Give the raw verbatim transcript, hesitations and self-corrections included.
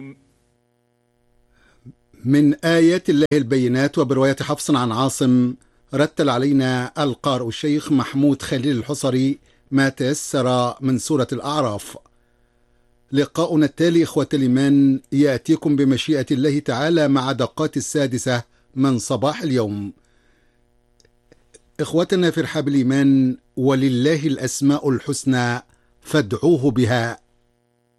من آيات الله البينات وبرواية حفص عن عاصم، رتل علينا القارئ الشيخ محمود خليل الحصري ما تيسر من سورة الأعراف. لقاؤنا التالي إخوة الإيمان يأتيكم بمشيئة الله تعالى مع دقات السادسة من صباح اليوم. إخوتنا في رحاب الإيمان، ولله الأسماء الحسنى فادعوه بها